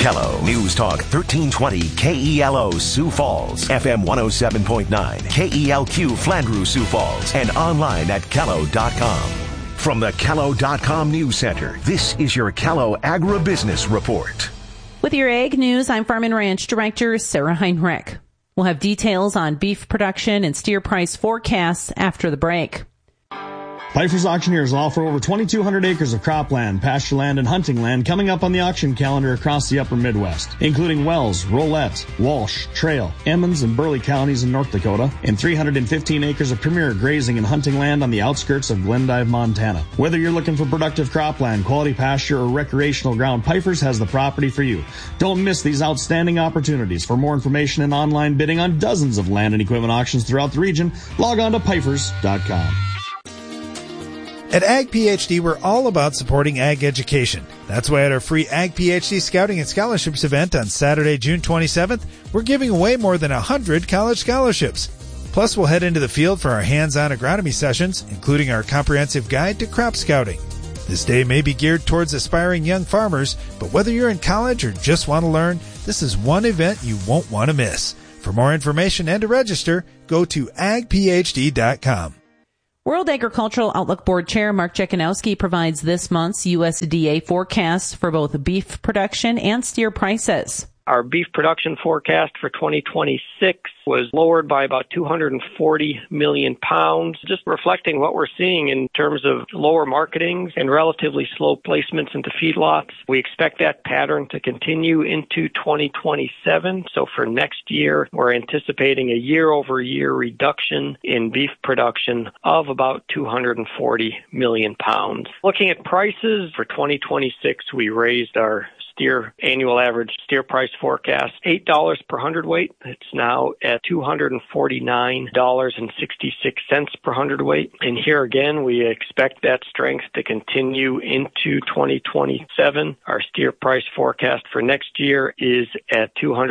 Kello News Talk 1320 KELO Sioux Falls, FM 107.9 KELQ Flandreau Sioux Falls, and online at Kello.com. From the Kello.com News Center, this is your Kello Agribusiness Report. With your Ag News, I'm Farm and Ranch Director Sarah Heinrich. We'll have details on beef production and steer price forecasts after the break. Pfeiffer's Auctioneers will offer over 2,200 acres of cropland, pasture land, and hunting land coming up on the auction calendar across the upper Midwest, including Wells, Rolette, Walsh, Trail, Emmons, and Burley counties in North Dakota, and 315 acres of premier grazing and hunting land on the outskirts of Glendive, Montana. Whether you're looking for productive cropland, quality pasture, or recreational ground, Pfeiffer's has the property for you. Don't miss these outstanding opportunities. For more information and online bidding on dozens of land and equipment auctions throughout the region, log on to Pfeiffer's.com. At Ag PhD, we're all about supporting ag education. That's why at our free Ag PhD Scouting and Scholarships event on Saturday, June 27th, we're giving away more than 100 college scholarships. Plus, we'll head into the field for our hands-on agronomy sessions, including our comprehensive guide to crop scouting. This day may be geared towards aspiring young farmers, but whether you're in college or just want to learn, this is one event you won't want to miss. For more information and to register, go to agphd.com. World Agricultural Outlook Board Chair Mark Jekanowski provides this month's USDA forecast for both beef production and steer prices. Our beef production forecast for 2026 was lowered by about 240 million pounds, just reflecting what we're seeing in terms of lower marketings and relatively slow placements into feedlots. We expect that pattern to continue into 2027. So for next year, we're anticipating a year-over-year reduction in beef production of about 240 million pounds. Looking at prices for 2026, we raised our annual average steer price forecast $8 per hundredweight. It's now at $249.66 per hundredweight. And here again, we expect that strength to continue into 2027. Our steer price forecast for next year is at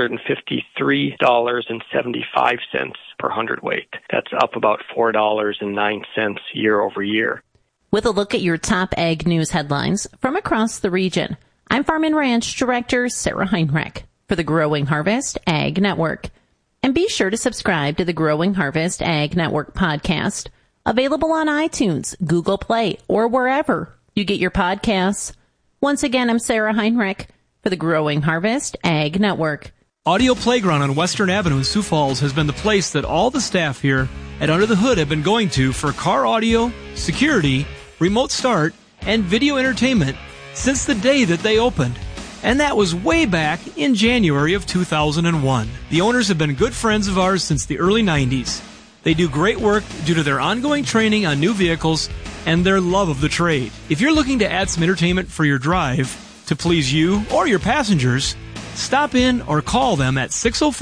$253.75 per hundredweight. That's up about $4.09 year over year. With a look at your top ag news headlines from across the region, I'm Farm and Ranch Director Sarah Heinrich for the Growing Harvest Ag Network. And be sure to subscribe to the Growing Harvest Ag Network podcast, available on iTunes, Google Play, or wherever you get your podcasts. Once again, I'm Sarah Heinrich for the Growing Harvest Ag Network. Audio Playground on Western Avenue in Sioux Falls has been the place that all the staff here at Under the Hood have been going to for car audio, security, remote start, and video entertainment since the day that they opened. And that was way back in January of 2001. The owners have been good friends of ours since the early 90s. They do great work due to their ongoing training on new vehicles and their love of the trade. If you're looking to add some entertainment for your drive to please you or your passengers, stop in or call them at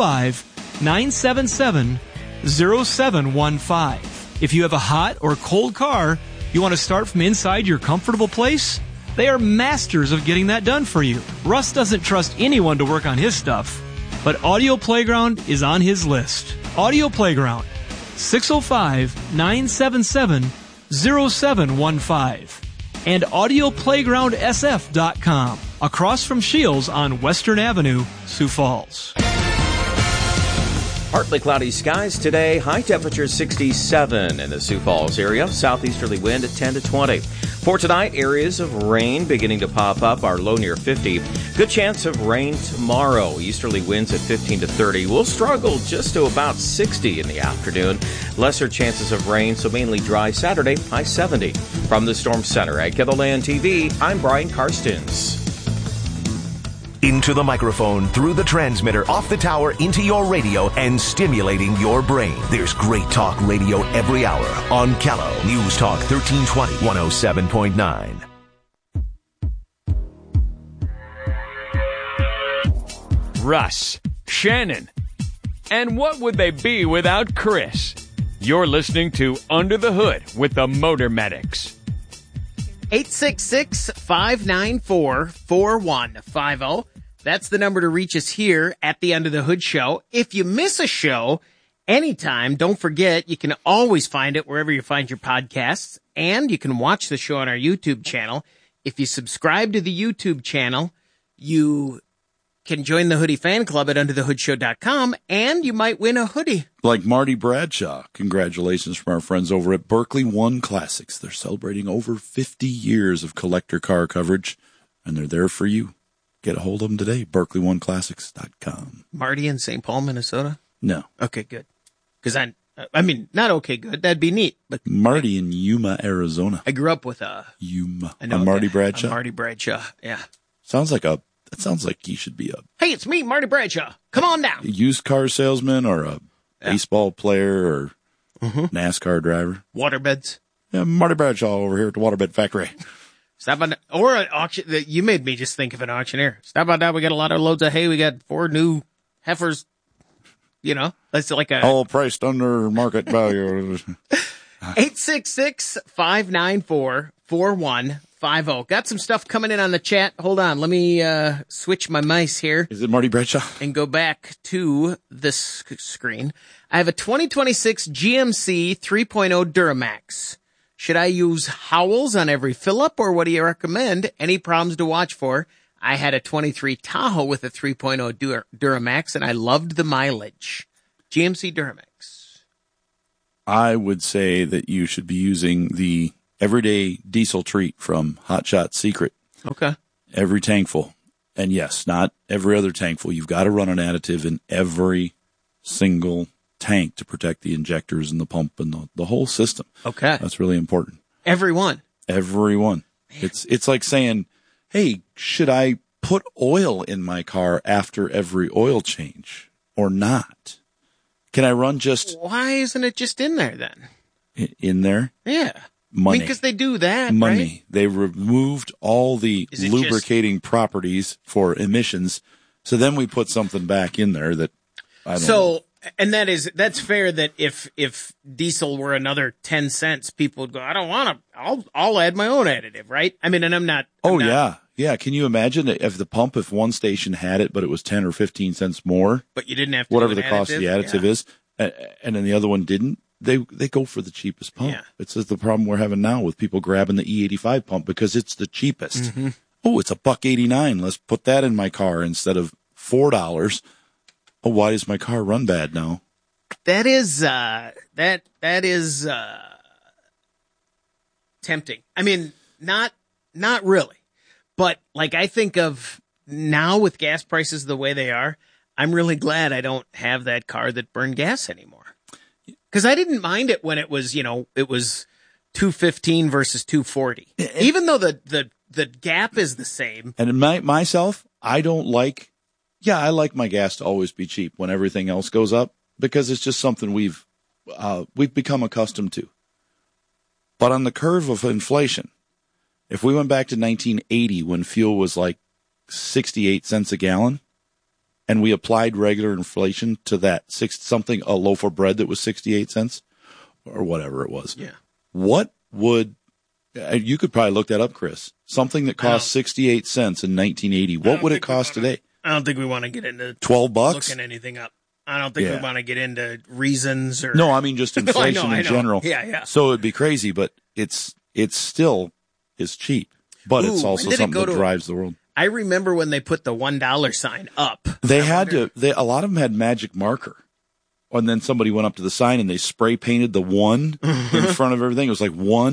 605-977-0715. If you have a hot or cold car you want to start from inside your comfortable place, they are masters of getting that done for you. Russ doesn't trust anyone to work on his stuff, but Audio Playground is on his list. Audio Playground, 605-977-0715. And AudioPlaygroundSF.com, across from Shields on Western Avenue, Sioux Falls. Partly cloudy skies today. High temperature 67 in the Sioux Falls area. Southeasterly wind at 10 to 20. For tonight, areas of rain beginning to pop up. Our low near 50. Good chance of rain tomorrow. Easterly winds at 15 to 30. We'll struggle just to about 60 in the afternoon. Lesser chances of rain, so mainly dry Saturday. High 70. From the Storm Center at KELOLAND TV, I'm Brian Karstens. Into the microphone, through the transmitter, off the tower, into your radio, and stimulating your brain. There's great talk radio every hour on Kello News Talk 1320 107.9. Russ, Shannon, and what would they be without Chris? You're listening to Under the Hood with the Motor Medics. 866-594-4150. That's the number to reach us here at the Under the Hood Show. If you miss a show anytime, don't forget you can always find it wherever you find your podcasts, and you can watch the show on our YouTube channel. If you subscribe to the YouTube channel, you can join the Hoodie Fan Club at UnderTheHoodShow.com, and you might win a hoodie. Like Marty Bradshaw. Congratulations from our friends over at Berkeley One Classics. They're celebrating over 50 years of collector car coverage, and they're there for you. Get a hold of them today, BerkeleyOneClassics.com. Marty in St. Paul, Minnesota? No. Okay, good. Because I mean, not okay, good. That'd be neat. But Marty in Yuma, Arizona. I grew up with Yuma. I know Marty Bradshaw? Marty Bradshaw, yeah. That sounds like he should be a Hey, it's me, Marty Bradshaw. Come on down. used car salesman or a baseball player or NASCAR driver. Waterbeds. Yeah, Marty Bradshaw over here at the Waterbed Factory. Stop by, or an auction. You made me just think of an auctioneer. Stop by down. We got a lot of loads of hay. We got 4 new heifers. You know, that's like a all priced under market value. 866-594-4150. Got some stuff coming in on the chat. Hold on. Let me switch my mice here. Is it Marty Bradshaw? And go back to this screen. I have a 2026 GMC 3.0 Duramax. Should I use Howells on every fill-up, or what do you recommend? Any problems to watch for? I had a 23 Tahoe with a 3.0 Duramax, and I loved the mileage. GMC Duramax. I would say that you should be using the everyday diesel treat from Hot Shot Secret. Okay. Every tankful. And yes, not every other tankful. You've got to run an additive in every single tank to protect the injectors and the pump and the whole system. Okay. That's really important. Every one. Every one. It's like saying, hey, should I put oil in my car after every oil change or not? Can I run just... Why isn't it just in there then? In there? Yeah. Money. Because they do that, Money. Right? They removed all the lubricating properties for emissions. So then we put something back in there that I don't know. And that's fair that if diesel were another 10 cents, people would go, I don't want to, I'll add my own additive, right? I mean, and I'm not. Yeah. Yeah. Can you imagine if one station had it, but it was 10 or 15 cents more? But you didn't have to whatever the cost of the additive is. And then the other one didn't. They go for the cheapest pump. Yeah. It's just the problem we're having now with people grabbing the E85 pump because it's the cheapest. Mm-hmm. Oh, it's $1.89. Let's put that in my car instead of $4. Oh, why does my car run bad now? That is tempting. I mean, not really, but like I think of now with gas prices the way they are, I'm really glad I don't have that car that burned gas anymore. Because I didn't mind it when it was, it was $2.15 versus $2.40, even though the gap is the same. And myself, I don't like. Yeah, I like my gas to always be cheap when everything else goes up because it's just something we've become accustomed to. But on the curve of inflation, if we went back to 1980 when fuel was like 68 cents a gallon and we applied regular inflation to that a loaf of bread that was 68 cents or whatever it was. Yeah. What would you could probably look that up, Chris. Something that cost 68 cents in 1980. What would it cost today? I don't think we want to get into $12 looking anything up. I don't think we want to get into reasons or. No, I mean just inflation in general. Yeah. So it'd be crazy, but it's still is cheap, but it's also something that drives the world. I remember when they put the $1 sign up. A lot of them had magic marker, and then somebody went up to the sign and they spray painted the 1 in front of everything. It was like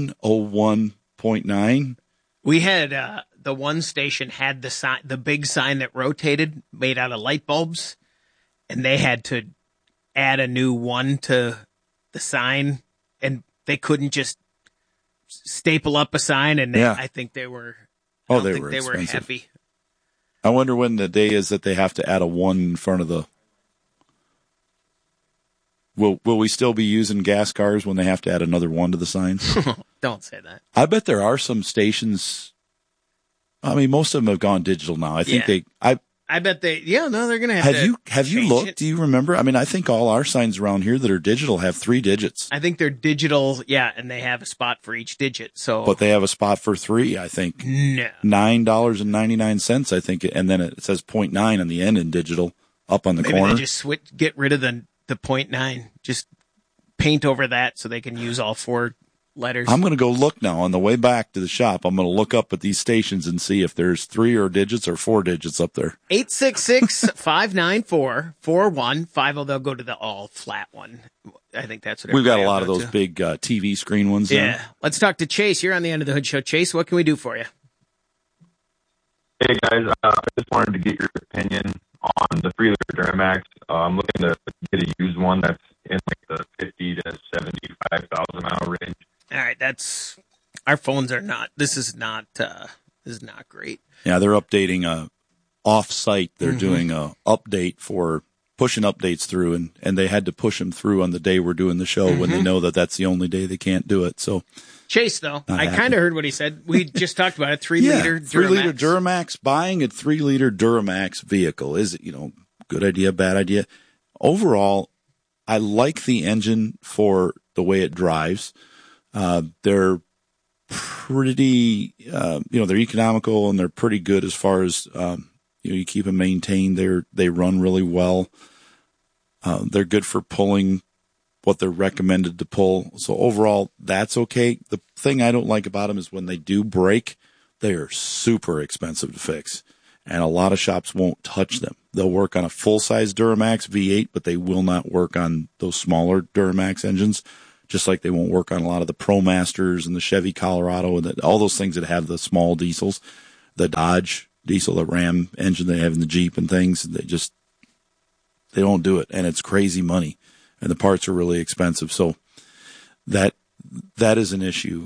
101.9. We had the one station had the big sign that rotated, made out of light bulbs, and they had to add a new 1 to the sign, and they couldn't just staple up a sign. And I think they were. They were happy. I wonder when the day is that they have to add a 1 in front of the. Will we still be using gas cars when they have to add another 1 to the signs? Don't say that. I bet there are some stations. I mean, most of them have gone digital now. I think I bet they're going to have to. Have you looked? It. Do you remember? I mean, I think all our signs around here that are digital have 3 digits. I think they're digital, and they have a spot for each digit. So, but they have a spot for 3. I think no. $9.99. I think, and then it says 0.9 on the end in digital up on the corner. Maybe they just get rid of the 0.9. Just paint over that so they can use all 4 letters. I'm going to go look now on the way back to the shop. I'm going to look up at these stations and see if there's 3 or digits or 4 digits up there. 866-594-4150. They'll go to the all flat one. I think that's what we've got a lot of those big TV screen ones. Yeah. Now. Let's talk to Chase. You're on the End of the Hood Show. Chase, what can we do for you? Hey guys, I just wanted to get your opinion on the 3-liter Duramax. I'm looking to get a used one that's in like the 50 to 75,000 mile range. All right, our phones are not. This is not great. Yeah, they're updating off-site. They're doing a update for pushing updates through, and they had to push them through on the day we're doing the show when they know that that's the only day they can't do it. So. Chase, though, I kind of heard what he said. We just talked about it. 3-liter Duramax. 3-liter Duramax. Buying a 3-liter Duramax vehicle is, good idea, bad idea. Overall, I like the engine for the way it drives. They're pretty, they're economical and they're pretty good as far as, you keep them maintained. They run really well. They're good for pulling what they're recommended to pull. So overall, that's okay. The thing I don't like about them is when they do break, they are super expensive to fix. And a lot of shops won't touch them. They'll work on a full-size Duramax V8, but they will not work on those smaller Duramax engines, just like they won't work on a lot of the ProMasters and the Chevy Colorado and all those things that have the small diesels, the Dodge diesel, the Ram engine they have in the Jeep and things. They don't do it, and it's crazy money. And the parts are really expensive. So that is an issue.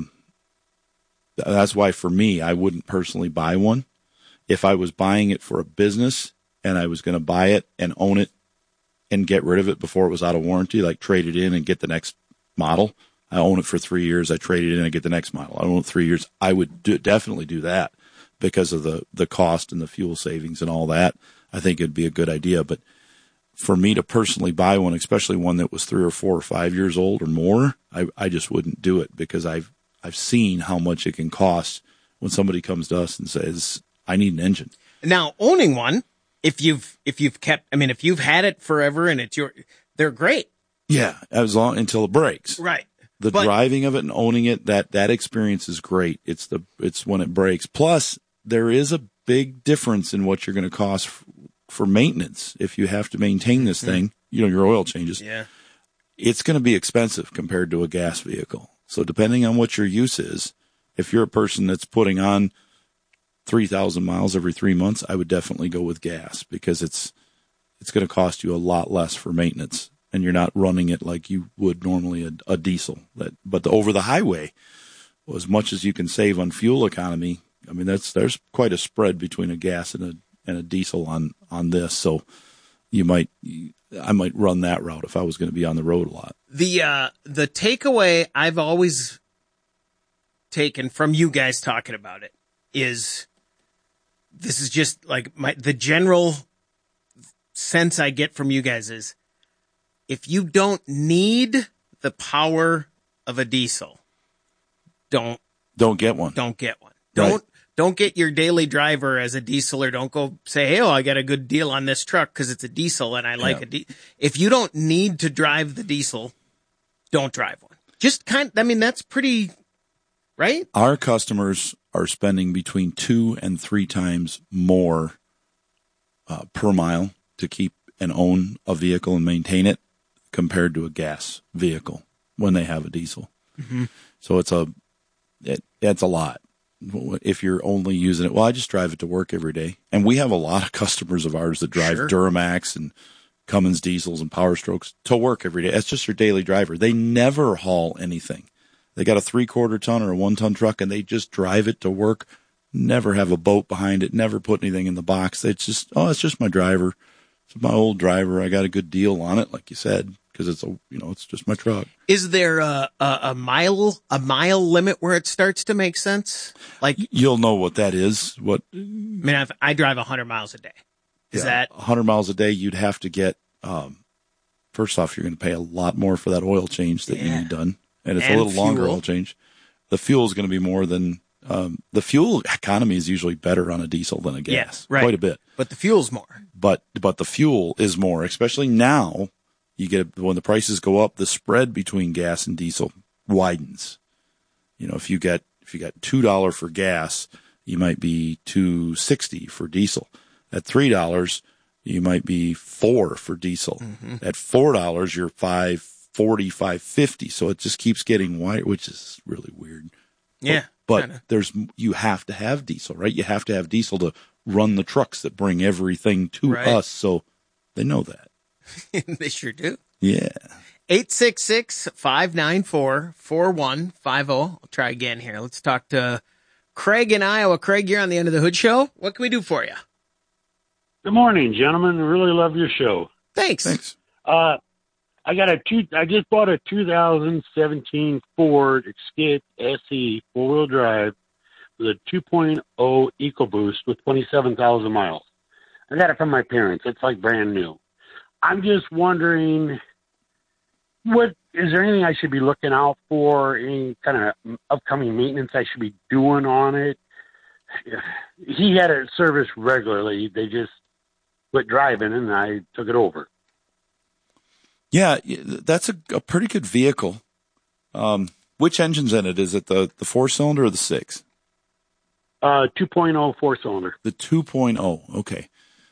That's why for me, I wouldn't personally buy one. If I was buying it for a business and I was going to buy it and own it and get rid of it before it was out of warranty, like trade it in and get the next model. I own it for 3 years. I trade it in and get the next model. I own it 3 years. I would definitely do that because of the cost and the fuel savings and all that. I think it'd be a good idea. But for me to personally buy one, especially one that was 3 or 4 or 5 years old or more, I just wouldn't do it because I've seen how much it can cost when somebody comes to us and says, I need an engine. Now, owning one, if you've had it forever and they're great. Yeah, until it breaks. Right. The driving of it and owning it, that experience is great. It's when it breaks. Plus, there is a big difference in what you're going to cost for maintenance. If you have to maintain this thing, your oil changes. Yeah. It's going to be expensive compared to a gas vehicle. So depending on what your use is, if you're a person that's putting on 3,000 miles every 3 months, I would definitely go with gas because it's going to cost you a lot less for maintenance, and you're not running it like you would normally a diesel. But over the highway, as much as you can save on fuel economy, I mean there's quite a spread between a gas and a diesel on this. So I might run that route if I was going to be on the road a lot. The takeaway I've always taken from you guys talking about it is, this is just like the general sense I get from you guys is, if you don't need the power of a diesel, don't get one. Don't get one. Right. Don't get your daily driver as a diesel, or don't go say, hey, I got a good deal on this truck because it's a diesel and I like a diesel. If you don't need to drive the diesel, don't drive one. That's pretty, right? Our customers are spending between 2 and 3 times more per mile to keep and own a vehicle and maintain it compared to a gas vehicle when they have a diesel. Mm-hmm. So it's a lot. If you're only using it, well, I just drive it to work every day. And we have a lot of customers of ours that drive Duramax and Cummins diesels and Power Strokes to work every day. That's just their daily driver. They never haul anything. They got a 3/4 ton or a 1 ton truck and they just drive it to work. Never have a boat behind it. Never put anything in the box. It's just my driver. It's my old driver. I got a good deal on it, like you said, because it's just my truck. Is there a mile limit where it starts to make sense? Like, you'll know what that is. If I drive 100 miles a day, is that 100 miles a day? You'd have to get. First off, you're going to pay a lot more for that oil change that you need done, and it's a little longer oil change. The fuel is going to be more than. The fuel economy is usually better on a diesel than a gas. Yes, right. Quite a bit. But the fuel's more. But the fuel is more, especially now. You get when the prices go up, the spread between gas and diesel widens. You know, if you got $2 for gas, you might be $2.60 for diesel. At $3, you might be $4 for diesel. Mm-hmm. At $4, you're $5.40, $5.50. So it just keeps getting wider, which is really weird. Yeah. But you have to have diesel, right? You have to have diesel to run the trucks that bring everything to us. So they know that. They sure do. Yeah. 866-594-4150. I'll try again here. Let's talk to Craig in Iowa. Craig, you're on the End of the Hood Show. What can we do for you? Good morning, gentlemen. Really love your show. Thanks. I just bought a 2017 Ford Escape SE four-wheel drive with a 2.0 EcoBoost with 27,000 miles. I got it from my parents. It's like brand new. I'm just wondering, is there anything I should be looking out for? Any kind of upcoming maintenance I should be doing on it? He had it serviced regularly. They just quit driving, and I took it over. Yeah, that's a pretty good vehicle. Which engine's in it? Is it the 4-cylinder or the 6? 2.0 4-cylinder. The 2.0. Okay.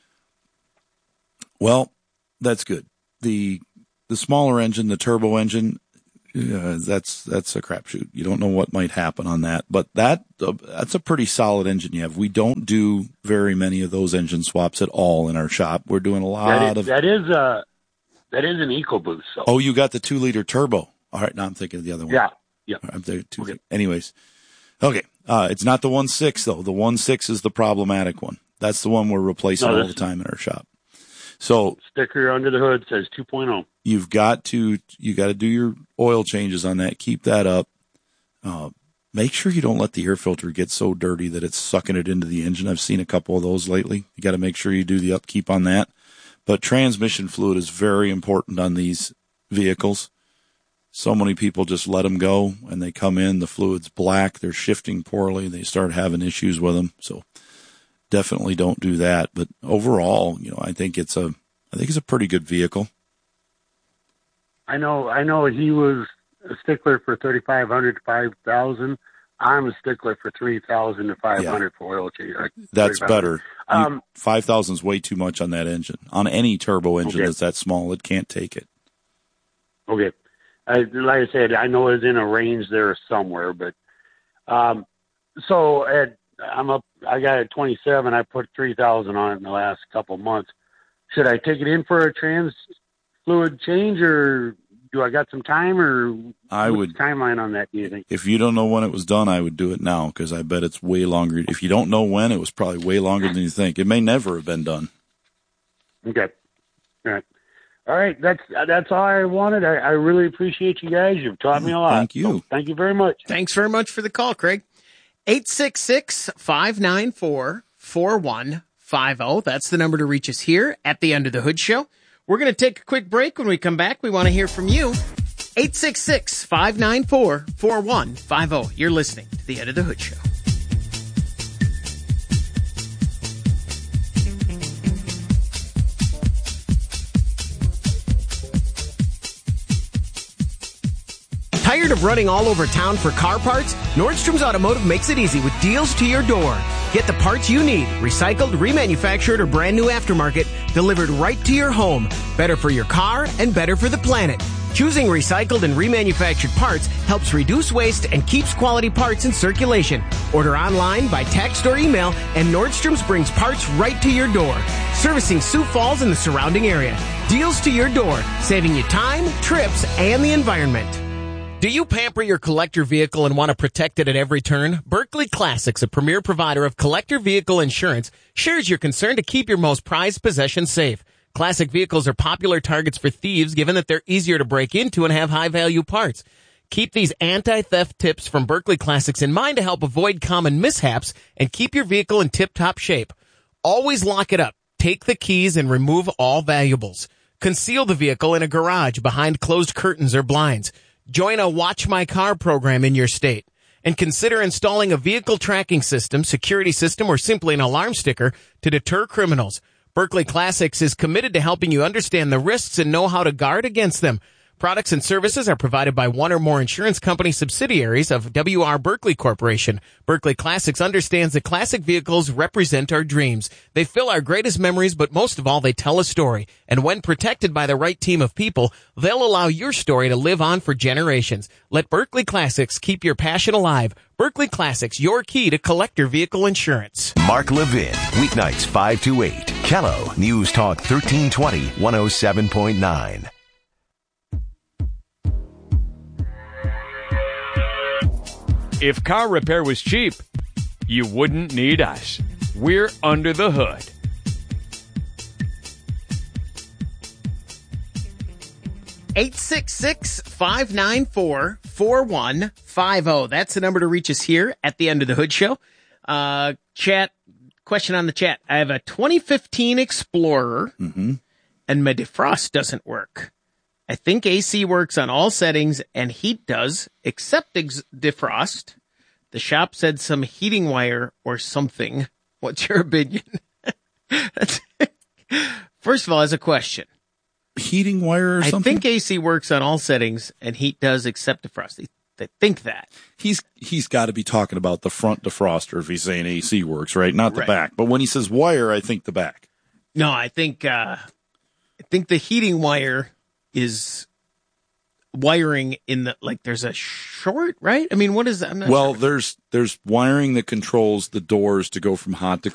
Well, that's good. The smaller engine, the turbo engine, that's a crapshoot. You don't know what might happen on that, but that's a pretty solid engine you have. We don't do very many of those engine swaps at all in our shop. We're doing a lot of that is an EcoBoost. So. Oh, you got the 2-liter turbo. All right, now I'm thinking of the other one. Yeah. I'm thinking okay. Anyways, okay. It's not the 1.6 though. The 1.6 is the problematic one. That's the one we're replacing all the time in our shop. So sticker under the hood says 2.0. You got to do your oil changes on that. Keep that up. Make sure you don't let the air filter get so dirty that it's sucking it into the engine. I've seen a couple of those lately. You got to make sure you do the upkeep on that. But transmission fluid is very important on these vehicles. So many people just let them go, and they come in, the fluid's black, they're shifting poorly, they start having issues with them. So definitely don't do that. But overall, I think it's a pretty good vehicle. I know he was a stickler for 3,500 to 5,000. I'm a stickler for 3,000 to 500 for oil change. That's better. 5,000 is way too much on that engine. On any turbo engine that's that small, it can't take it. Okay. Like I said, I know it's in a range there somewhere, but I got a 27. I put 3,000 on it in the last couple of months. Should I take it in for a trans fluid change, or do I got some time, or what's the timeline on that, do you think? If you don't know when it was done, I would do it now, because I bet it's way longer. If you don't know when, it was probably way longer than you think. It may never have been done. Okay. All right. That's all I wanted. I really appreciate you guys. You've taught me a lot. Thank you. So, thank you very much. Thanks very much for the call, Craig. 866-594-4150. That's the number to reach us here at the Under the Hood Show. We're going to take a quick break. When we come back, we want to hear from you. 866-594-4150. You're listening to the Under the Hood Show. Tired of running all over town for car parts? Nordstrom's Automotive makes it easy with deals to your door. Get the parts you need, recycled, remanufactured, or brand new aftermarket, delivered right to your home. Better for your car and better for the planet. Choosing recycled and remanufactured parts helps reduce waste and keeps quality parts in circulation. Order online, by text, or email, and Nordstrom's brings parts right to your door. Servicing Sioux Falls and the surrounding area. Deals to your door, saving you time, trips, and the environment. Do you pamper your collector vehicle and want to protect it at every turn? Berkley Classics, a premier provider of collector vehicle insurance, shares your concern to keep your most prized possession safe. Classic vehicles are popular targets for thieves given that they're easier to break into and have high-value parts. Keep these anti-theft tips from Berkley Classics in mind to help avoid common mishaps and keep your vehicle in tip-top shape. Always lock it up, take the keys, and remove all valuables. Conceal the vehicle in a garage behind closed curtains or blinds. Join a Watch My Car program in your state. And consider installing a vehicle tracking system, security system, or simply an alarm sticker to deter criminals. Berkley Classics is committed to helping you understand the risks and know how to guard against them. Products and services are provided by one or more insurance company subsidiaries of W.R. Berkley Corporation. Berkley Classics understands that classic vehicles represent our dreams. They fill our greatest memories, but most of all, they tell a story. And when protected by the right team of people, they'll allow your story to live on for generations. Let Berkley Classics keep your passion alive. Berkley Classics, your key to collector vehicle insurance. Mark Levin, weeknights 5 to 8. Kello News Talk 1320, 107.9. If car repair was cheap, you wouldn't need us. We're Under the Hood. (866-594-4150). That's the number to reach us here at the Under the Hood Show. Chat question on the chat. I have a 2015 Explorer, and my defrost doesn't work. I think AC works on all settings, and heat does, except defrost. The shop said some heating wire or something. What's your opinion? First of all, as a question. Heating wire or something? I think AC works on all settings, and heat does, except defrost. They think that. He's got to be talking about the front defroster if he's saying AC works, right? Not the back. But when he says wire, I think the back. No, I think the heating wire is wiring in the, like, there's a short, right? I mean, what is that? I'm not sure. There's wiring that controls the doors to go from hot to